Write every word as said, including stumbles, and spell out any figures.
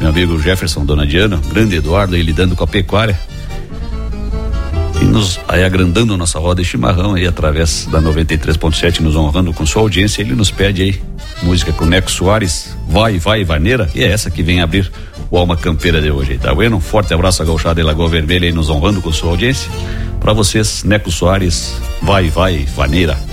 meu amigo Jefferson, dona Diana, grande Eduardo aí lidando com a pecuária. E nos aí agrandando a nossa roda de chimarrão aí através da noventa e três ponto sete, nos honrando com sua audiência. Ele nos pede aí música com Neco Soares, Vai, Vai, Vaneira, e é essa que vem abrir o Alma Campeira de hoje, tá bueno? Um forte abraço a gauchada de Lagoa Vermelha aí nos honrando com sua audiência. Para vocês, Neco Soares, Vai, Vai, Vaneira.